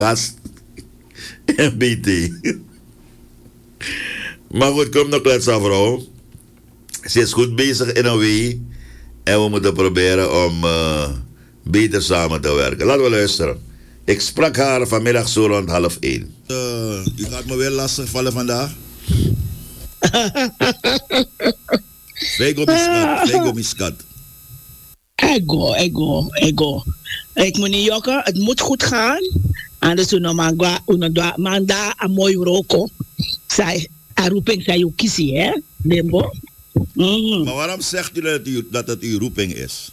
gast en BT. Maar goed, kom nog kletsen, vrouw. Ze is goed bezig in een wee. En we moeten proberen om beter samen te werken. Laten we luisteren. Ik sprak haar vanmiddag zo rond 12:30. U gaat me weer lastig vallen vandaag. Vego miskat. Ego. Ik moet niet jokken, het moet goed gaan. Anders doen we manda een mooi roko. Zij, roeping zij je kiezen, hè? Limbo. Maar waarom zegt u dat het uw roeping is?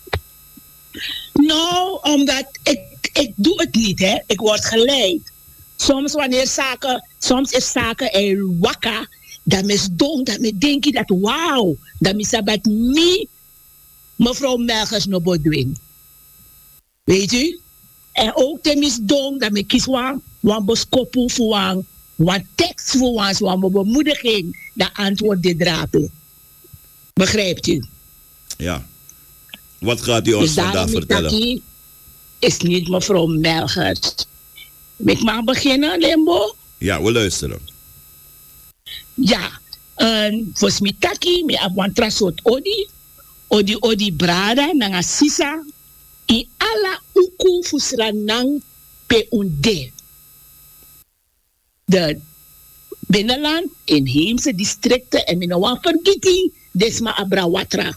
Nou, omdat ik doe het niet, hè. Ik word geleid. Soms is zaken wakker. Dat is dom, dat me denk dat wauw. Dat is dat me, mevrouw Melgers no bodwing. Weet u? En ook dat is dom, dat me kies wan boskopu voor wan tekst voor wan bemoediging. Dat antwoord dit drapen. Begrijpt u? Ja. Wat gaat u ons dus vandaag vertellen? Is niet mevrouw Melgers. Ik mag beginnen, Limbo? Ja, we luisteren. Ja, volgens mij taki, me abwan trasot odi brada, nanga sisa, in alla uku fusranang pe unde. De binnenland, inheemse districten, en mina wan vergeten, desma abrawatra.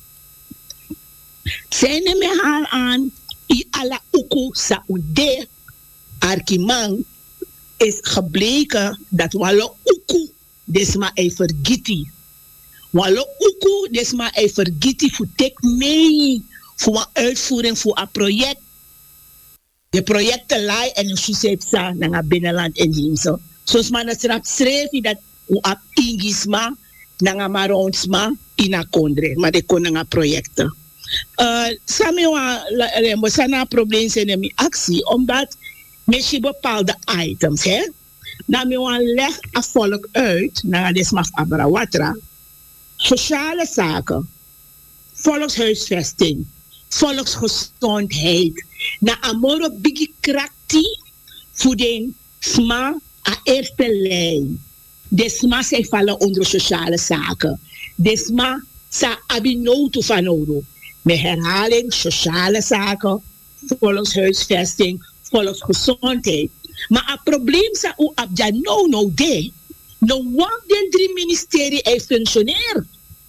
Zijn me haar aan, in alla uku sa unde, arkimang, is gebleken dat walo uku desma ei vergiti. Walo uku desma ei vergiti voor tek mee voor een uitvoering voor een project. De projecten lai en een succepsa naar binnenland en hemso. Zoals man het rap schreef dat u op ingisma naar maronsma in a kondre, maar de kon naar projecten. Samewa lembo sana probleem zijn met actie omdat met bepaalde items, hè. Nou, we leg een volk uit, naar de smaf abrawatra. Sociale zaken, volkshuisvesting, volksgezondheid. Na amoro bigi krakti, voor de sma a eerste lijn. De sma zijn vallen onder sociale zaken. De sma sa abinoto van oro. Met herhaling, sociale zaken, volkshuisvesting, volksgezondheid. Maar het probleem is dat abja no de. No one den 3 ministerie heeft functioneert.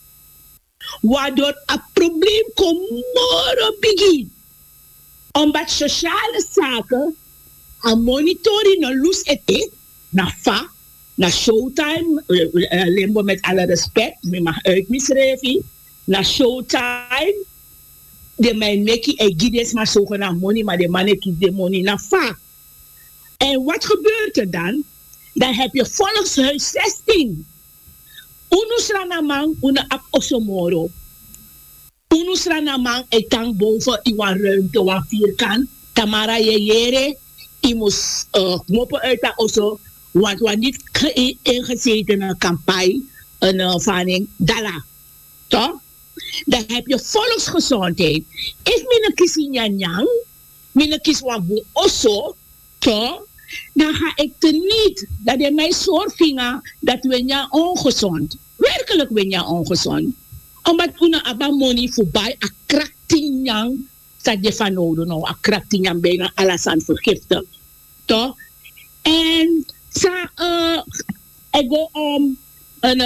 Waardoor het probleem komt morgen begin. Omdat sociale zaken aan monitoring naar loes ete, naar fa, naar showtime, limbo met alle respect, me mag uitmisschrijven, naar showtime, de mijn meki en gides maar zogenaamd money, maar de mannen kies de money naar fa. En wat gebeurt er dan? Dan heb je volkshuisvesting. Unusranamang una ap osomoro. Unusranamang etang boven iwan ruimte wan vierkant. Tamara jere imus moppen uit dat osso. Want we niet ingezeten in een campagne, een vanning dala. Toch? Dan heb je volksgezondheid. If mina kies nyanyang, mina kies wan bu osso. Dan ga ik er niet dat je mij zorgen dat we niet ongezond. Werkelijk we niet ongezond. Omdat we abba money voorbij a kraktinyang dat je van nodig nou a kraktinyang bijna alles aan vergiften. Toch? En sa ik go een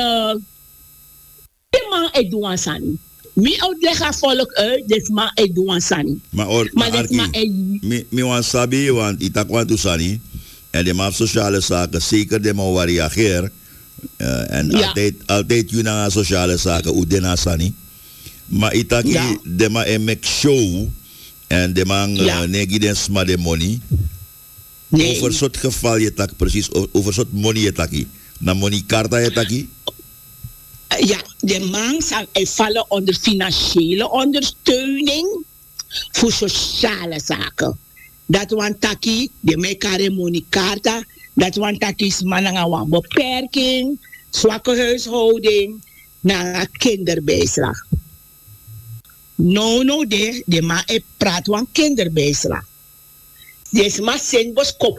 man ik doe aan sani. Mi uitleggen volk uit, dus maar ik doe aan sani. Maar mi wan sabi, want itak wan tu sani. En de maaf sociale zaken, zeker de man reageer. En altijd je naar sociale zaken, hoe de na sani. Maar itaki, de man make show. En de man negi den sma de money. Nee. Over soort geval je tak precies, over soort money je taki. Na money karta je taki. Ja, de man zal vallen onder financiële ondersteuning voor sociale zaken. Dat want taki, de mekare monikaarta, dat want taki is mananga wan beperking, zwakke huishouding, naar kinderbijslag. No, de man praat van kinderbijslag. Desma sen bos kop